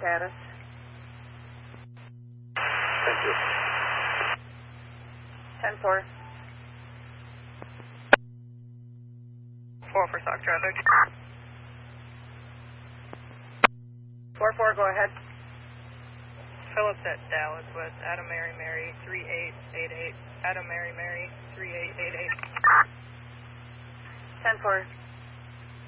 status. Thank you. 10-4. 4 for stock traffic. 4-4, go ahead. Phillips at Dallas with Adam Mary Mary 3888. Adam Mary Mary 3888. 10-4.